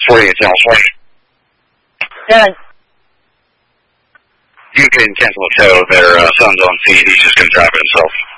40 and Channel 20. You can cancel the tow. Their son's on feed. He's just going to drive it himself.